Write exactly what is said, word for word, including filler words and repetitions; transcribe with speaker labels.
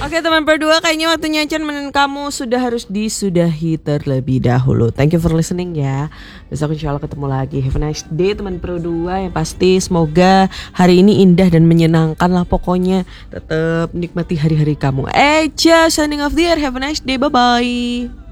Speaker 1: Oke teman berdua, kayaknya waktunya Chan kamu sudah harus disudahi terlebih dahulu. Thank you for listening ya. Besok insya Allah ketemu lagi. Have a nice day teman berdua. Yang pasti semoga hari ini indah dan menyenangkan lah pokoknya. Tetap nikmati hari-hari kamu. Eja signing off there. Have a nice day. Bye bye.